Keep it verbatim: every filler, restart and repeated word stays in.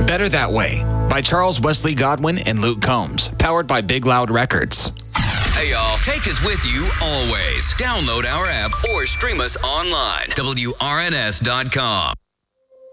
Better That Way by Charles Wesley Godwin and Luke Combs, powered by Big Loud Records. Hey, y'all. Take us with you always. Download our app or stream us online. W R N S dot com.